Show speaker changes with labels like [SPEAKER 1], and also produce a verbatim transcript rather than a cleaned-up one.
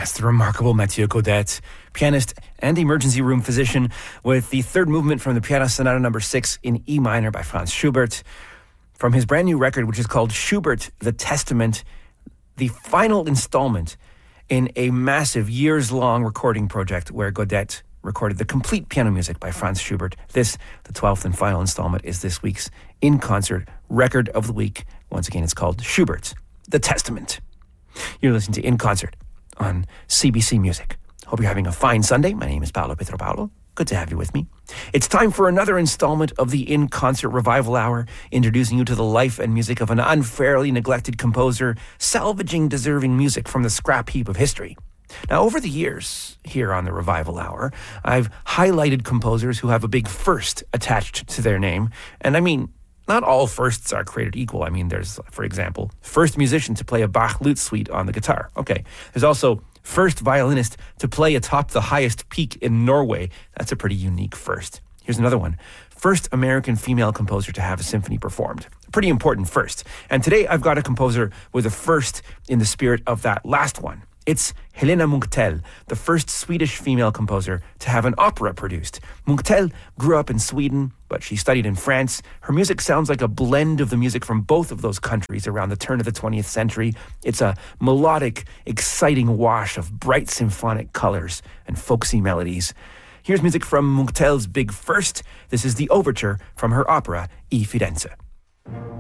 [SPEAKER 1] That's the remarkable Mathieu Gaudette, pianist and emergency room physician, with the third movement from the Piano Sonata number six in E minor by Franz Schubert. From his brand new record, which is called Schubert, The Testament, the final installment in a massive years-long recording project where Gaudette recorded the complete piano music by Franz Schubert. This, the twelfth and final installment, is this week's In Concert Record of the Week. Once again, it's called Schubert, The Testament. You're listening to In Concert on C B C Music. Hope you're having a fine Sunday. My name is Paolo Pietropaulo. Good to have you with me. It's time for another installment of the In Concert Revival Hour, introducing you to the life and music of an unfairly neglected composer, salvaging deserving music from the scrap heap of history. Now, over the years, here on the Revival Hour, I've highlighted composers who have a big first attached to their name. And I mean, not all firsts are created equal. I mean, there's, for example, first musician to play a Bach lute suite on the guitar. Okay. There's also first violinist to play atop the highest peak in Norway. That's a pretty unique first. Here's another one. First American female composer to have a symphony performed. Pretty important first. And today I've got a composer with a first in the spirit of that last one. It's Helena Munkhtel, the first Swedish female composer to have an opera produced. Munkhtel grew up in Sweden, but she studied in France. Her music sounds like a blend of the music from both of those countries around the turn of the twentieth century. It's a melodic, exciting wash of bright symphonic colors and folksy melodies. Here's music from Munkhtel's big first. This is the overture from her opera, I Firenze.